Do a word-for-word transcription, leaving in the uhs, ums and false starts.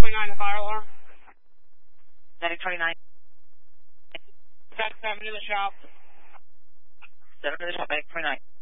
twenty-nine, the fire alarm. Medic twenty-nine. Got seven to the shop. seven to the shop, Medic twenty-nine.